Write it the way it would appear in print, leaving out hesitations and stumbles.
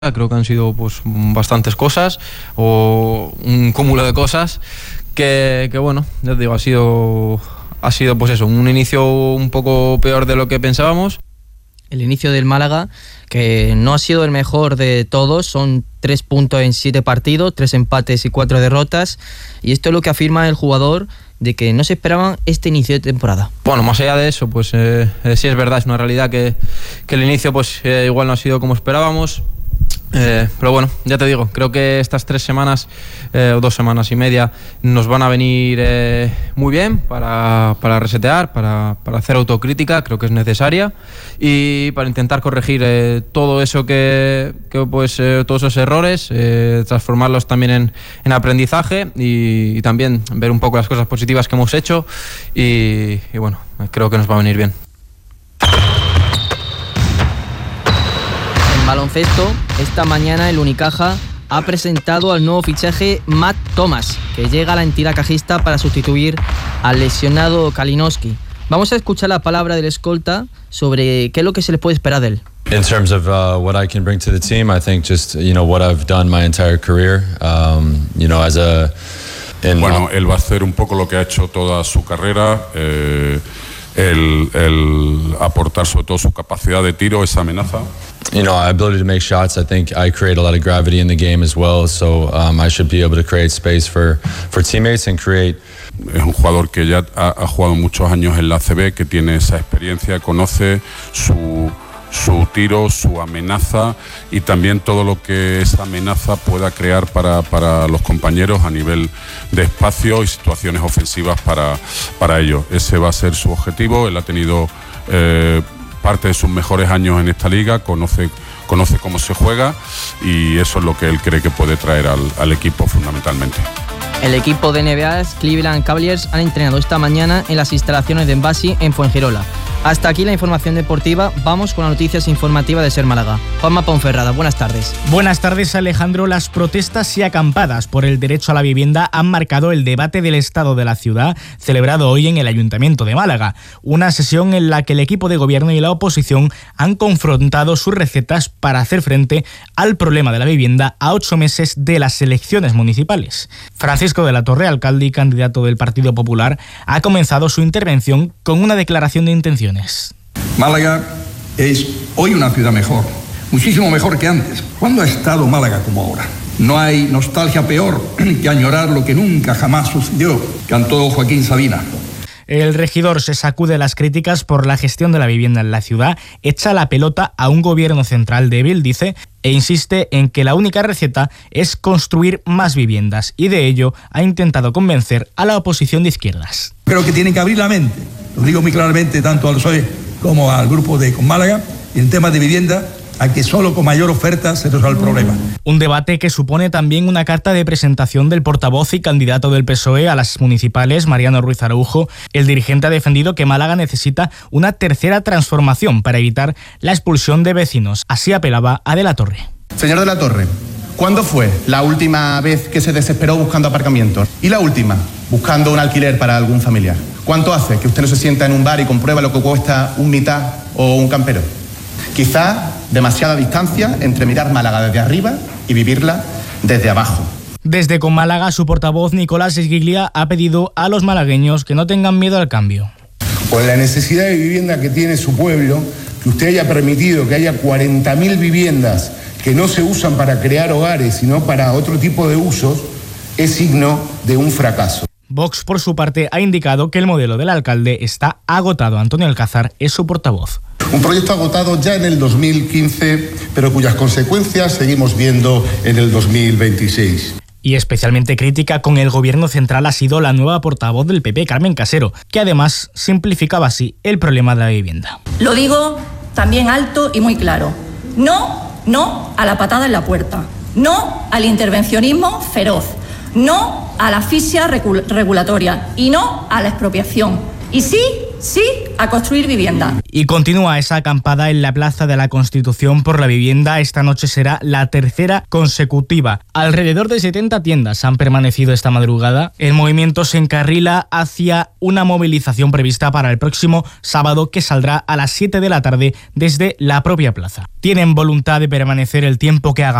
Creo que han sido pues bastantes cosas o un cúmulo de cosas que bueno, ya te digo, ha sido pues eso, un inicio un poco peor de lo que pensábamos. El inicio del Málaga, que no ha sido el mejor de todos, son 3 puntos en 7 partidos, 3 empates y 4 derrotas, y esto es lo que afirma el jugador, de que no se esperaban este inicio de temporada. Bueno, más allá de eso, pues sí es verdad, es una realidad que el inicio pues igual no ha sido como esperábamos. Pero bueno, ya te digo, creo que estas 3 semanas o 2 semanas y media nos van a venir muy bien para resetear, para hacer autocrítica, creo que es necesaria, y para intentar corregir todo eso que pues todos esos errores, transformarlos también en aprendizaje y también ver un poco las cosas positivas que hemos hecho y bueno, creo que nos va a venir bien. Baloncesto, esta mañana el Unicaja ha presentado al nuevo fichaje Matt Thomas, que llega a la entidad cajista para sustituir al lesionado Kalinowski. Vamos a escuchar la palabra del escolta sobre qué es lo que se le puede esperar de él. In terms of what I can bring to the team, I think just what I've done my entire career, Bueno, él va a hacer un poco lo que ha hecho toda su carrera. El aportar sobre todo su capacidad de tiro, esa amenaza. Ability to make shots. I think I create a lot of gravity in the game as well, so I should be able to create space for teammates and create. Es un jugador que ya ha jugado muchos años en la ACB, que tiene esa experiencia, conoce su tiro, su amenaza y también todo lo que esa amenaza pueda crear para los compañeros a nivel de espacio y situaciones ofensivas para ellos. Ese va a ser su objetivo. Él ha tenido parte de sus mejores años en esta liga, conoce cómo se juega y eso es lo que él cree que puede traer al equipo fundamentalmente. El equipo de NBA Cleveland Cavaliers han entrenado esta mañana en las instalaciones de Envasi en Fuengirola. Hasta aquí la información deportiva, vamos con las noticias informativas de Ser Málaga. Juanma Ponferrada, buenas tardes. Buenas tardes, Alejandro. Las protestas y acampadas por el derecho a la vivienda han marcado el debate del estado de la ciudad, celebrado hoy en el Ayuntamiento de Málaga. Una sesión en la que el equipo de gobierno y la oposición han confrontado sus recetas para hacer frente al problema de la vivienda a 8 meses de las elecciones municipales. Francisco de la Torre, alcalde y candidato del Partido Popular, ha comenzado su intervención con una declaración de intenciones. Málaga es hoy una ciudad mejor, muchísimo mejor que antes. ¿Cuándo ha estado Málaga como ahora? No hay nostalgia peor que añorar lo que nunca jamás sucedió, cantó Joaquín Sabina. El regidor se sacude las críticas por la gestión de la vivienda en la ciudad, echa la pelota a un gobierno central débil, dice, e insiste en que la única receta es construir más viviendas, y de ello ha intentado convencer a la oposición de izquierdas. Creo que tienen que abrir la mente, lo digo muy claramente tanto al PSOE como al grupo de Con Málaga, y en temas de vivienda, a que solo con mayor oferta se resuelva el problema. Un debate que supone también una carta de presentación del portavoz y candidato del PSOE a las municipales, Mariano Ruiz Araujo. El dirigente ha defendido que Málaga necesita una tercera transformación para evitar la expulsión de vecinos. Así apelaba a De la Torre. Señor De la Torre, ¿cuándo fue la última vez que se desesperó buscando aparcamientos? Y la última, buscando un alquiler para algún familiar. ¿Cuánto hace que usted no se sienta en un bar y comprueba lo que cuesta un mitad o un campero? Quizá demasiada distancia entre mirar Málaga desde arriba y vivirla desde abajo. Desde Con Málaga, su portavoz Nicolás Esguiglia ha pedido a los malagueños que no tengan miedo al cambio. Con la necesidad de vivienda que tiene su pueblo, que usted haya permitido que haya 40.000 viviendas que no se usan para crear hogares, sino para otro tipo de usos, es signo de un fracaso. Vox, por su parte, ha indicado que el modelo del alcalde está agotado. Antonio Alcázar es su portavoz. Un proyecto agotado ya en el 2015, pero cuyas consecuencias seguimos viendo en el 2026. Y especialmente crítica con el gobierno central ha sido la nueva portavoz del PP, Carmen Casero, que además simplificaba así el problema de la vivienda. Lo digo también alto y muy claro. No a la patada en la puerta. No al intervencionismo feroz. No a la asfixia regulatoria. Y no a la expropiación. Y sí sí a construir vivienda. Y continúa esa acampada en la Plaza de la Constitución por la vivienda. Esta noche será la tercera consecutiva. Alrededor de 70 tiendas han permanecido esta madrugada. El movimiento se encarrila hacia una movilización prevista para el próximo sábado, que saldrá a las 7 de la tarde desde la propia plaza. Tienen voluntad de permanecer el tiempo que haga